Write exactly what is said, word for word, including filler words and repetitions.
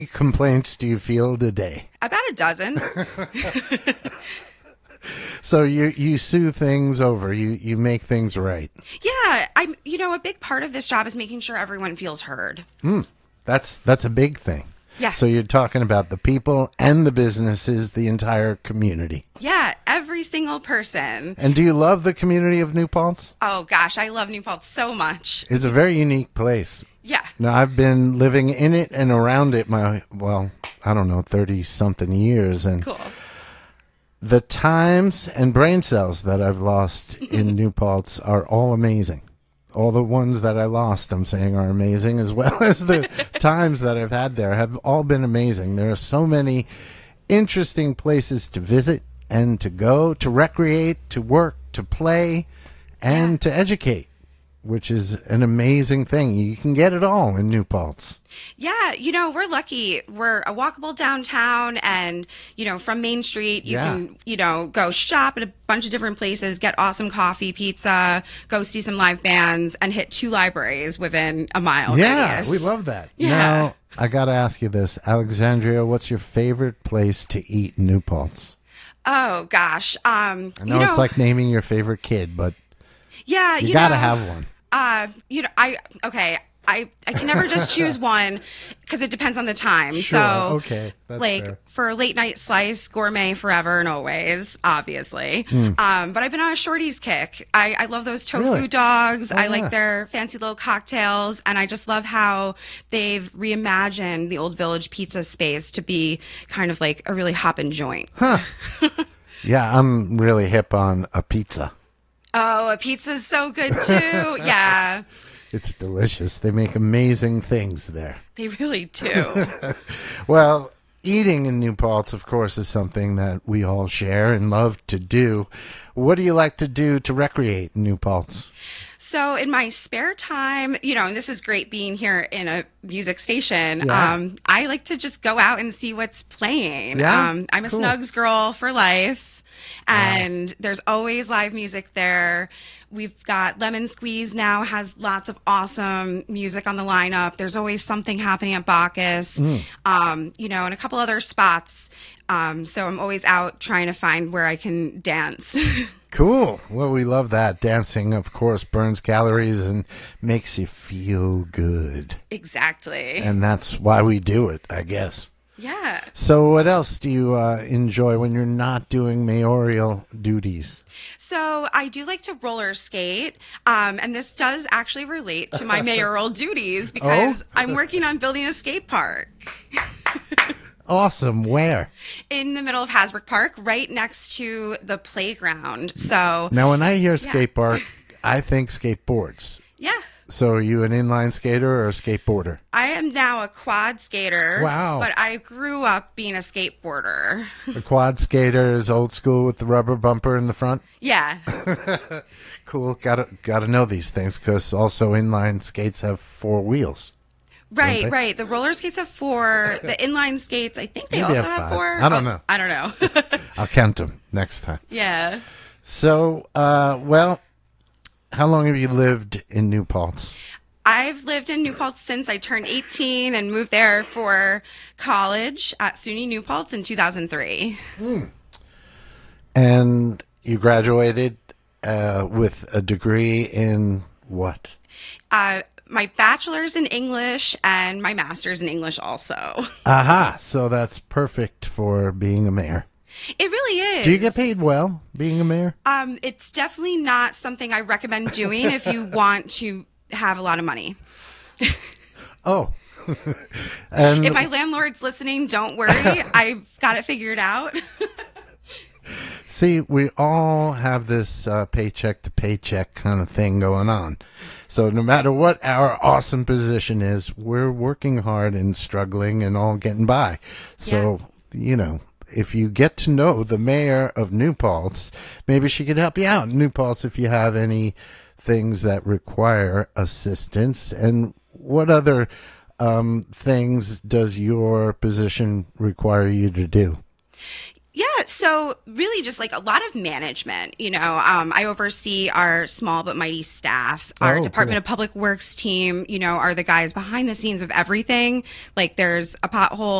complaints do you field a day? About a dozen. So you you sue things over. You you make things right. Yeah, I'm. You know, a big part of this job is making sure everyone feels heard. Mm, that's that's a big thing. Yeah. So you're talking about the people and the businesses, the entire community. Yeah, every single person. And do you love the community of New Paltz? Oh gosh, I love New Paltz so much. It's a very unique place. Yeah. Now, I've been living in it and around it my, well, I don't know, thirty-something years. And Cool. the times and brain cells that I've lost in New Paltz are all amazing. All the ones that I lost, I'm saying, are amazing, as well as the times that I've had there have all been amazing. There are so many interesting places to visit and to go, to recreate, to work, to play, and Yeah. to educate, which is an amazing thing. You can get it all in New Paltz. Yeah, you know, we're lucky. We're a walkable downtown, and, you know, from Main Street, you Yeah. can, you know, go shop at a bunch of different places, get awesome coffee, pizza, go see some live bands, and hit two libraries within a mile Yeah, radius. we love that. Yeah. Now, I got to ask you this. Alexandria, what's your favorite place to eat in New Paltz? Oh, gosh. Um, I know, you know it's like naming your favorite kid, but yeah, you, you got to know, have one. Uh, you know, I, okay. I, I can never just choose one because it depends on the time. Sure, So, okay, that's like fair. for a late night slice, gourmet forever and always, obviously. Hmm. Um, but I've been on a shorties kick. I, I love those tofu Really? dogs. Oh, I yeah. like their fancy little cocktails, and I just love how they've reimagined the old Village pizza space to be kind of like a really hoppin' joint. Yeah, I'm really hip on a pizza. Oh, a pizza's so good too. Yeah, It's delicious. They make amazing things there. they really do. Well, eating in New Paltz, of course, is something that we all share and love to do. What do you like to do to recreate in New Paltz? So in my spare time, you know, and this is great being here in a music station. Yeah. Um, I like to just go out and see what's playing. Yeah? Um, I'm a Cool. Snugs girl for life, and there's always live music there. We've got Lemon Squeeze now has lots of awesome music on the lineup. There's always something happening at Bacchus, Mm. um, you know, and a couple other spots. Um, so I'm always out trying to find where I can dance. Cool. Well, we love that. Dancing, of course, burns calories and makes you feel good. Exactly. And that's why we do it, I guess. Yeah. So what else do you uh, enjoy when you're not doing mayoral duties? So I do like to roller skate, um, and this does actually relate to my mayoral duties because Oh? I'm working on building a skate park Awesome. Where? in the middle of Hasbrook Park, right next to the playground. So Now, when I hear skate park, I think skateboards. yeah, So are you an inline skater or a skateboarder? I am now a quad skater. Wow. But I grew up being a skateboarder. A quad skater is old school with the rubber bumper in the front. Yeah. Cool. Gotta gotta know these things because also inline skates have four wheels. Right, they? right. The roller skates have four. The inline skates, I think they Maybe also have have five. four. I don't Oh, know. I don't know. I'll count them next time. Yeah. So, uh, well, how long have you lived in New Paltz? I've lived in New Paltz since I turned eighteen and moved there for college at SUNY New Paltz in two thousand three. And you graduated uh, with a degree in what? Uh, my bachelor's in English and my master's in English also. Aha. So that's perfect for being a mayor. It really is. Do you get paid well being a mayor? Um, it's definitely not something I recommend doing if you want to have a lot of money. Oh. And If my landlord's listening, don't worry. I've got it figured out. see, we all have this uh, paycheck to paycheck kind of thing going on. So no matter what our awesome position is, we're working hard and struggling and all getting by. So, you know, if you get to know the mayor of New Paltz, maybe she could help you out in New Paltz if you have any things that require assistance. And what other um, things does your position require you to do? Yeah, So really just like a lot of management, you know, um, I oversee our small but mighty staff. Our Oh, Department cool. of Public Works team, you know, are the guys behind the scenes of everything. Like there's a pothole